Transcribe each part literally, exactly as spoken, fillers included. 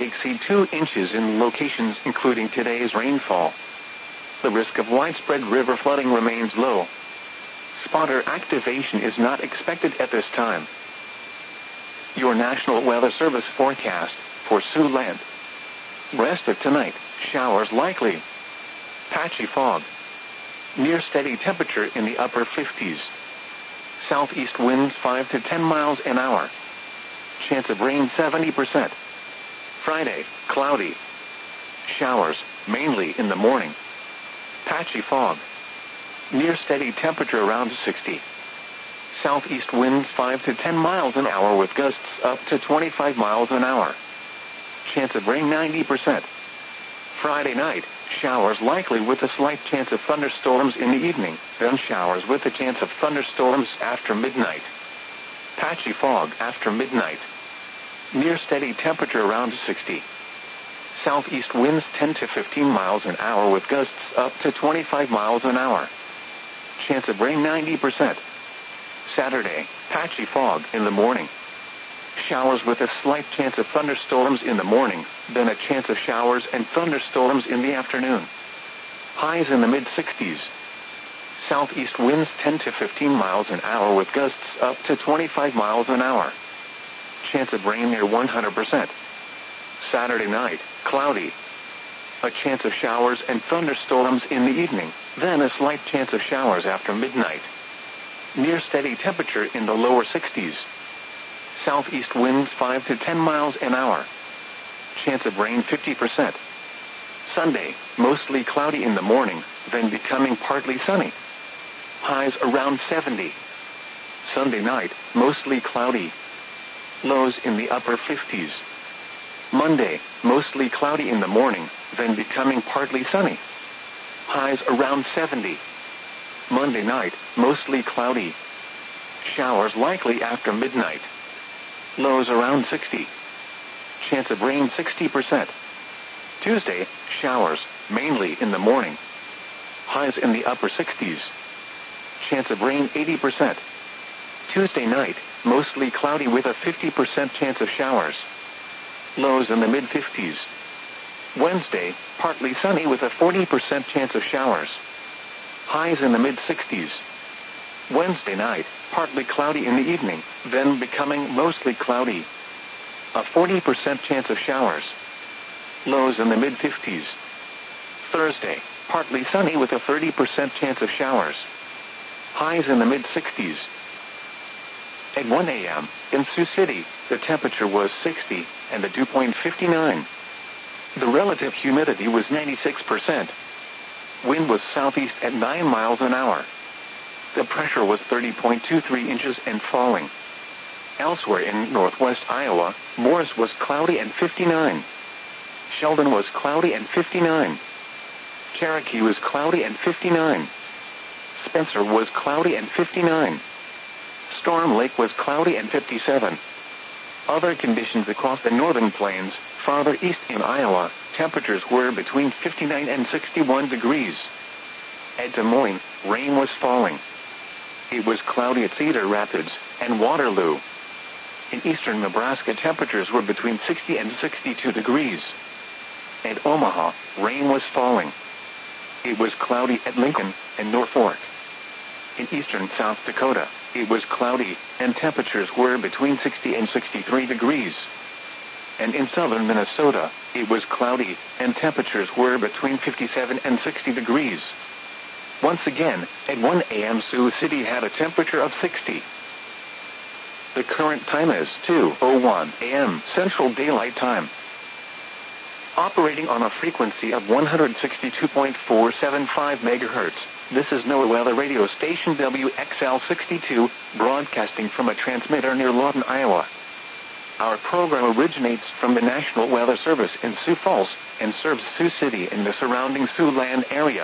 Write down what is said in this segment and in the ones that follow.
exceed two inches in locations including today's rainfall. The risk of widespread river flooding remains low. Spotter activation is not expected at this time. Your National Weather Service forecast for Siouxland. Rest of tonight, showers likely. Patchy fog. Near steady temperature in the upper fifties. Southeast winds five to ten miles an hour. Chance of rain seventy percent. Friday, cloudy. Showers, mainly in the morning. Patchy fog. Near steady temperature around sixty. Southeast winds five to ten miles an hour with gusts up to twenty-five miles an hour. Chance of rain ninety percent. Friday night, showers likely with a slight chance of thunderstorms in the evening, then showers with a chance of thunderstorms after midnight. Patchy fog after midnight. Near steady temperature around sixty. Southeast winds ten to fifteen miles an hour with gusts up to twenty-five miles an hour. Chance of rain ninety percent. Saturday, patchy fog in the morning. Showers with a slight chance of thunderstorms in the morning, then a chance of showers and thunderstorms in the afternoon. Highs in the mid-sixties. Southeast winds ten to fifteen miles an hour with gusts up to twenty-five miles an hour. Chance of rain near one hundred percent. Saturday night, cloudy. A chance of showers and thunderstorms in the evening, then a slight chance of showers after midnight. Near steady temperature in the lower sixties. Southeast winds five to ten miles an hour. Chance of rain fifty percent. Sunday, mostly cloudy in the morning, then becoming partly sunny. Highs around seventy. Sunday night, mostly cloudy. Lows in the upper fifties. Monday, mostly cloudy in the morning, then becoming partly sunny. Highs around seventy. Monday night, mostly cloudy. Showers likely after midnight. Lows around sixty. Chance of rain sixty percent. Tuesday, showers, mainly in the morning. Highs in the upper sixties. Chance of rain eighty percent. Tuesday night, mostly cloudy with a fifty percent chance of showers. Lows in the mid-fifties. Wednesday, partly sunny with a forty percent chance of showers. Highs in the mid-sixties. Wednesday night, partly cloudy in the evening, then becoming mostly cloudy. A forty percent chance of showers. Lows in the mid-fifties. Thursday, partly sunny with a thirty percent chance of showers. Highs in the mid-sixties. At one a m, in Sioux City, the temperature was sixty, and the dew point fifty-nine. The relative humidity was ninety-six percent. Wind was southeast at nine miles an hour. The pressure was thirty point two three inches and falling. Elsewhere in northwest Iowa, Morris was cloudy and fifty-nine. Sheldon was cloudy and fifty-nine. Cherokee was cloudy and fifty-nine. Spencer was cloudy and fifty-nine. Storm Lake was cloudy and fifty-seven. Other conditions across the northern plains, farther east in Iowa, temperatures were between fifty-nine and sixty-one degrees. At Des Moines, rain was falling. It was cloudy at Cedar Rapids and Waterloo. In eastern Nebraska, temperatures were between sixty and sixty-two degrees. At Omaha, rain was falling. It was cloudy at Lincoln and Norfolk. In eastern South Dakota, it was cloudy, and temperatures were between sixty and sixty-three degrees. And in southern Minnesota, it was cloudy, and temperatures were between fifty-seven and sixty degrees. Once again, at one a m Sioux City had a temperature of sixty. The current time is two oh one a m Central Daylight Time. Operating on a frequency of one hundred sixty-two point four seven five megahertz, this is NOAA Weather Radio Station W X L sixty-two, broadcasting from a transmitter near Lawton, Iowa. Our program originates from the National Weather Service in Sioux Falls, and serves Sioux City and the surrounding Siouxland area.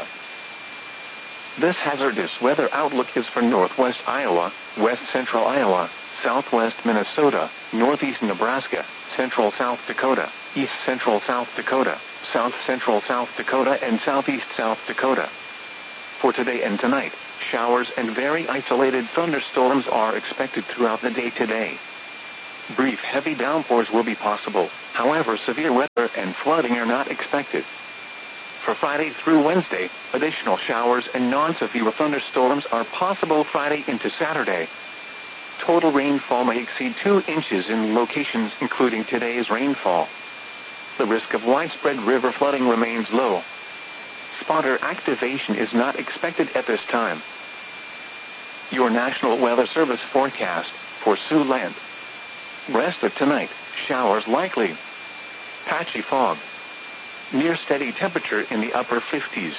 This hazardous weather outlook is for northwest Iowa, west central Iowa, southwest Minnesota, northeast Nebraska, central South Dakota, east central South Dakota, south central South Dakota, and southeast South Dakota. For today and tonight, showers and very isolated thunderstorms are expected throughout the day today. Brief heavy downpours will be possible, However, severe weather and flooding are not expected. For Friday through Wednesday, additional showers and non-severe thunderstorms are possible Friday into Saturday. Total rainfall may exceed two inches in locations including today's rainfall. The risk of widespread river flooding remains low. Spotter activation is not expected at this time. Your National Weather Service forecast for Siouxland. Rest of tonight, showers likely. Patchy fog. Near steady temperature in the upper fifties.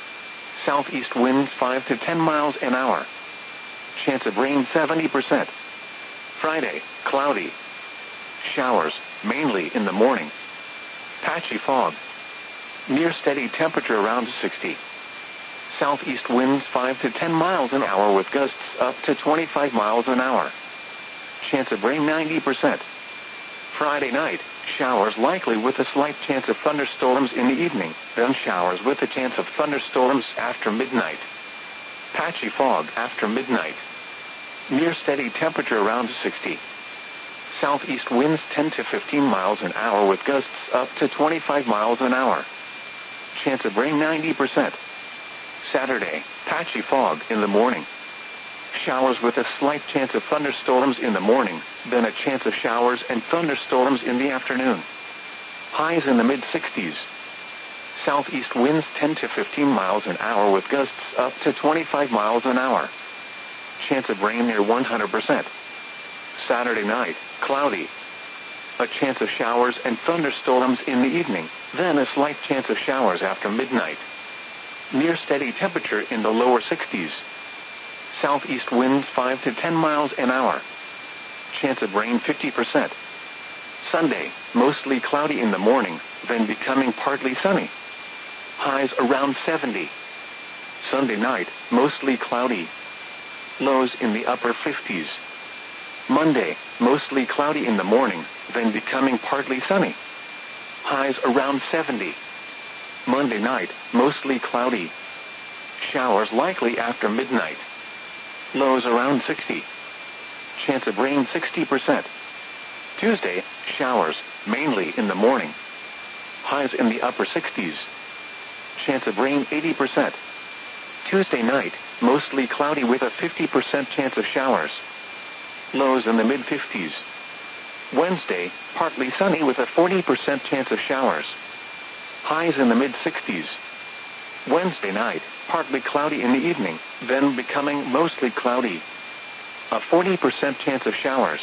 Southeast winds five to ten miles an hour. Chance of rain seventy percent. Friday, cloudy. Showers, mainly in the morning. Patchy fog. Near steady temperature around sixty. Southeast winds five to ten miles an hour with gusts up to twenty-five miles an hour. Chance of rain ninety percent. Friday night, showers likely with a slight chance of thunderstorms in the evening, then showers with a chance of thunderstorms after midnight. Patchy fog after midnight. Near steady temperature around sixty. Southeast winds ten to fifteen miles an hour with gusts up to twenty-five miles an hour. Chance of rain ninety percent. Saturday, patchy fog in the morning. Showers with a slight chance of thunderstorms in the morning, then a chance of showers and thunderstorms in the afternoon. Highs in the mid-sixties. Southeast winds ten to fifteen miles an hour with gusts up to twenty-five miles an hour. Chance of rain near one hundred percent. Saturday night, cloudy. A chance of showers and thunderstorms in the evening, then a slight chance of showers after midnight. Near steady temperature in the lower sixties. Southeast winds five to ten miles an hour. Chance of rain fifty percent. Sunday, mostly cloudy in the morning, then becoming partly sunny. Highs around seventy. Sunday night, mostly cloudy. Lows in the upper fifties. Monday, mostly cloudy in the morning, then becoming partly sunny. Highs around seventy. Monday night, mostly cloudy. Showers likely after midnight. Lows around sixty. Chance of rain sixty percent. Tuesday, showers, mainly in the morning. Highs in the upper sixties. Chance of rain eighty percent. Tuesday night, mostly cloudy with a fifty percent chance of showers. Lows in the mid-fifties. Wednesday, partly sunny with a forty percent chance of showers. Highs in the mid-sixties. Wednesday night, partly cloudy in the evening, then becoming mostly cloudy. A forty percent chance of showers.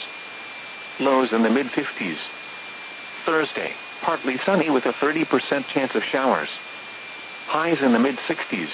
Lows in the mid-fifties. Thursday, partly sunny with a thirty percent chance of showers. Highs in the mid-sixties.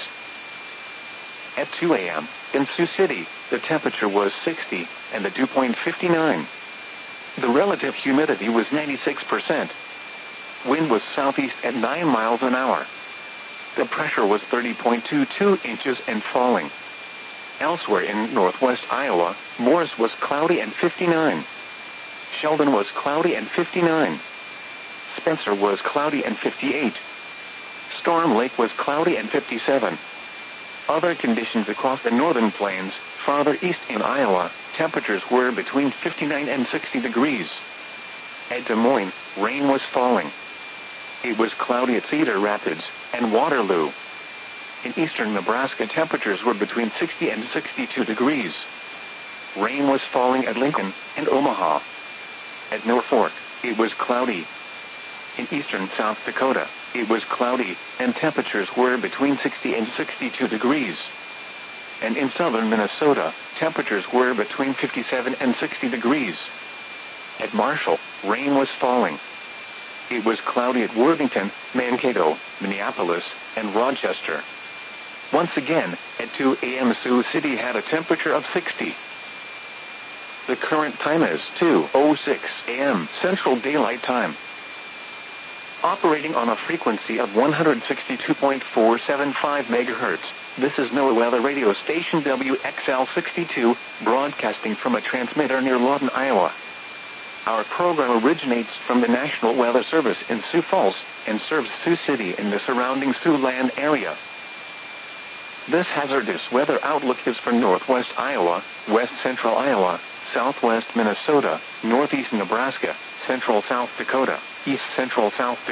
At two a.m., in Sioux City, the temperature was sixty, and the dew point fifty-nine. The relative humidity was ninety-six percent. Wind was southeast at nine miles an hour. The pressure was thirty point two two inches and falling. Elsewhere in northwest Iowa, Morris was cloudy and fifty-nine. Sheldon was cloudy and fifty-nine. Spencer was cloudy and fifty-eight. Storm Lake was cloudy and fifty-seven. Other conditions across the northern plains, farther east in Iowa, temperatures were between fifty-nine and sixty degrees. At Des Moines, rain was falling. It was cloudy at Cedar Rapids and Waterloo. In eastern Nebraska, temperatures were between sixty and sixty-two degrees. Rain was falling at Lincoln and Omaha. At Norfolk, it was cloudy. In eastern South Dakota, it was cloudy, and temperatures were between sixty and sixty-two degrees. And in southern Minnesota, temperatures were between fifty-seven and sixty degrees. At Marshall, rain was falling. It was cloudy at Worthington, Mankato, Minneapolis, and Rochester. Once again, at two a.m. Sioux City had a temperature of sixty. The current time is two oh six a.m. Central Daylight Time. Operating on a frequency of one hundred sixty-two point four seven five megahertz, this is NOAA Weather Radio Station W X L sixty-two, broadcasting from a transmitter near Lawton, Iowa. Our program originates from the National Weather Service in Sioux Falls and serves Sioux City and the surrounding Siouxland area. This hazardous weather outlook is for northwest Iowa, west central Iowa, southwest Minnesota, northeast Nebraska, central South Dakota, East Central South